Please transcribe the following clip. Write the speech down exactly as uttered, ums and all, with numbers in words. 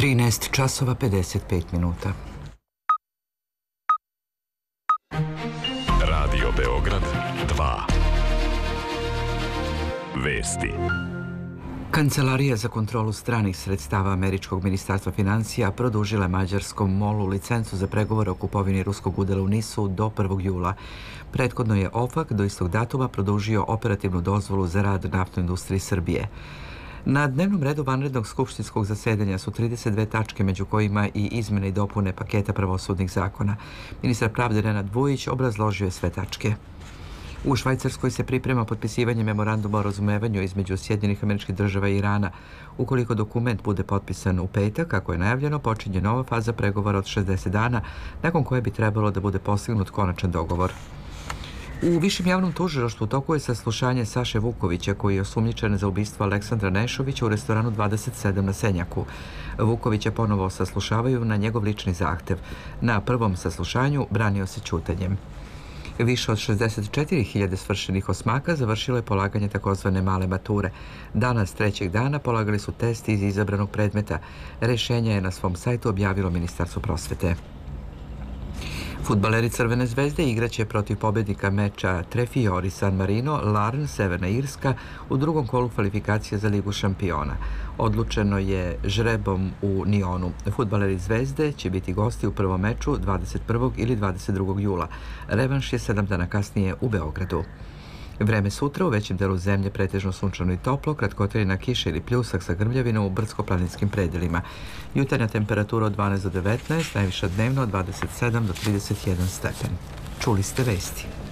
trinaest časova pedeset pet minuta. Radio Beograd dva. Vesti. Kancelarija za kontrolu stranih sredstava Američkog ministarstva financija produžila mađarskom molu licencu za pregovore o kupovini ruskog udela u Nisu do prvog jula. Prethodno je OFAC do istog datuma produžio operativnu dozvolu za rad naftnoj industriji Srbije. Na dnevnom redu vanrednog skupštinskog zasedanja su trideset dve tačke, među kojima i izmene i dopune paketa pravosudnih zakona. Ministar pravde Nenad Vujić obrazložio je sve tačke. U Švajcarskoj se priprema potpisivanje memoranduma o razumevanju između Sjedinjenih Američkih Država i Irana. Ukoliko dokument bude potpisan u petak, kako je najavljeno, počinje nova faza pregovora od šezdeset dana, nakon koje bi trebalo da bude postignut konačan dogovor. U Višem javnom tužilaštvu u toku je saslušanje Saše Vukovića, koji je osumnjičen za ubistvo Aleksandra Nešovića u restoranu dvadeset sedam na Senjaku. Vukovića ponovo saslušavaju na njegov lični zahtev. Na prvom saslušanju branio se ćutanjem. Više od šezdeset četiri hiljade svršenih osmaka završilo je polaganje takozvane male mature. Danas, trećeg dana, polagali su test iz izabranog predmeta. Rešenje je na svom sajtu objavilo Ministarstvo prosvete. Fudbaleri Crvene zvezde igraće protiv pobednika meča Tre Fiori San Marino, Larn, Severna Irska u drugom kolu kvalifikacije za Ligu šampiona. Odlučeno je žrebom u Nionu. Fudbaleri Zvezde će biti gosti u prvom meču dvadeset prvog ili dvadeset drugog jula. Revanš je sedam dana kasnije u Beogradu. Vreme sutra u većem delu zemlje pretežno sunčano i toplo, kratkotrajna kiša ili pljusak sa grmljavinom u brdsko-planinskim predelima. Jutarnja temperatura od dvanaest do devetnaest, najviša dnevno od dvadeset sedam do trideset jedan stepen. Čuli ste vesti.